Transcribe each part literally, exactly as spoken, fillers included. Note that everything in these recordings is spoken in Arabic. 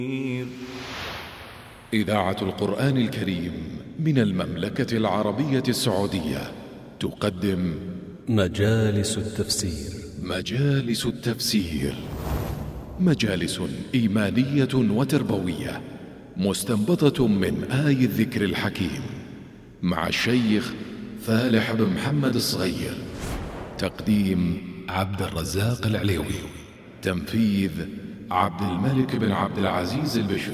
إذاعة القرآن الكريم من المملكة العربية السعودية تقدم مجالس التفسير. مجالس التفسير مجالس إيمانية وتربوية مستنبطة من آي الذكر الحكيم مع الشيخ فالح بن محمد الصغير. تقديم عبد الرزاق العليوي. تنفيذ عبد الملك بن عبد العزيز البشر.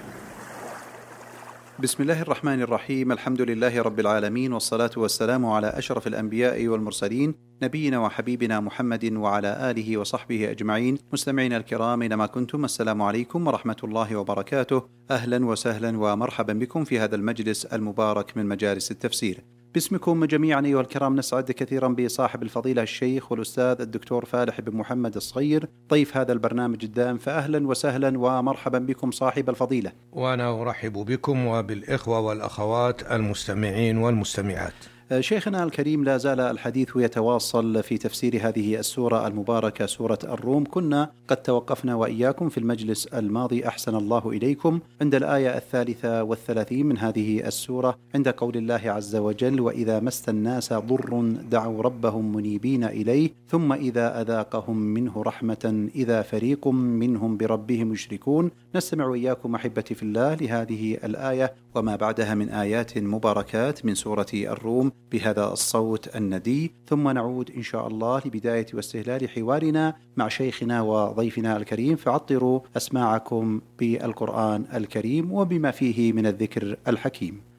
بسم الله الرحمن الرحيم. الحمد لله رب العالمين، والصلاة والسلام على أشرف الأنبياء والمرسلين، نبينا وحبيبنا محمد وعلى آله وصحبه أجمعين. مستمعينا الكرام أينما كنتم، السلام عليكم ورحمة الله وبركاته. أهلا وسهلا ومرحبا بكم في هذا المجلس المبارك من مجالس التفسير. باسمكم جميعا أيها الكرام نسعد كثيرا بصاحب الفضيلة الشيخ والأستاذ الدكتور فالح بن محمد الصغير ضيف هذا البرنامج الدائم، فأهلا وسهلا ومرحبا بكم صاحب الفضيلة. وأنا أرحب بكم وبالإخوة والأخوات المستمعين والمستمعات. شيخنا الكريم، لا زال الحديث يتواصل في تفسير هذه السورة المباركة سورة الروم. كنا قد توقفنا وإياكم في المجلس الماضي أحسن الله إليكم عند الآية الثالثة والثلاثين من هذه السورة، عند قول الله عز وجل: وإذا مس الناس ضر دعوا ربهم منيبين إليه ثم إذا أذاقهم منه رحمة إذا فريق منهم بربهم يشركون. نستمع وإياكم أحبتي في الله لهذه الآية وما بعدها من آيات مباركات من سورة الروم بهذا الصوت الندي، ثم نعود إن شاء الله لبداية واستهلال حوارنا مع شيخنا وضيفنا الكريم، فعطروا أسماعكم بالقرآن الكريم وبما فيه من الذكر الحكيم.